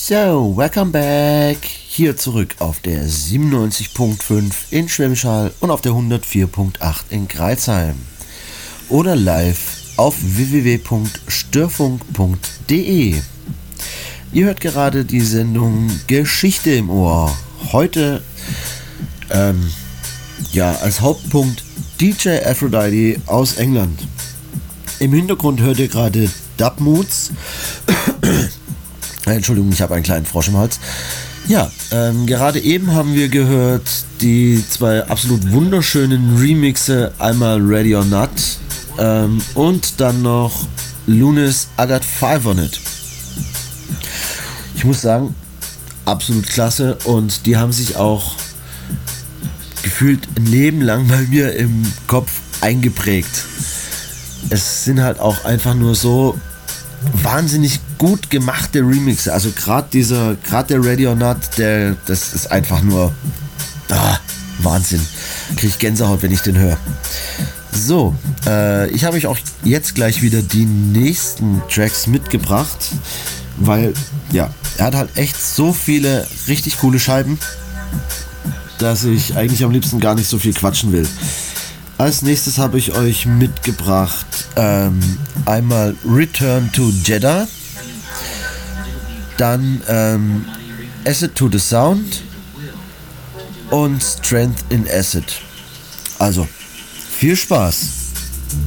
So, welcome back. Hier zurück auf der 97.5 in Schwäbisch Hall und auf der 104.8 in Greilsheim. Oder live auf www.störfunk.de. Ihr hört gerade die Sendung Geschichte im Ohr. Heute, als Hauptpunkt DJ Aphrodite aus England. Im Hintergrund hört ihr gerade Dub Moods. Entschuldigung, ich habe einen kleinen Frosch im Hals. Ja, gerade eben haben wir gehört die zwei absolut wunderschönen Remixe, einmal Ready or Not und dann noch Lunis I Got Five on It. Ich muss sagen, absolut klasse, und die haben sich auch gefühlt ein Leben lang bei mir im Kopf eingeprägt. Es sind halt auch einfach nur so wahnsinnig gut gemachte Remixe. Also gerade der Ready or Not, das ist einfach nur Wahnsinn. Kriege ich Gänsehaut, wenn ich den höre. So, ich habe euch auch jetzt gleich wieder die nächsten Tracks mitgebracht, weil er hat halt echt so viele richtig coole Scheiben, dass ich eigentlich am liebsten gar nicht so viel quatschen will. Als nächstes habe ich euch mitgebracht einmal Return to Jeddah, dann Acid to the Sound und Strength in Acid. Also, viel Spaß!